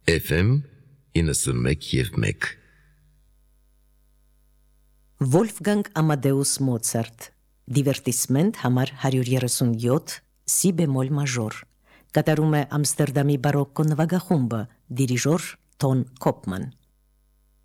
FM 91.1 Վոլֆգանգ Ամադեուս Մոցարտ, դիվերտիսմենտ համար 137, սի բեմոլ մաժոր, կատարում է Ամստերդամի բարոկկո նվագախումբը, դիրիժոր Թոն Կոպման։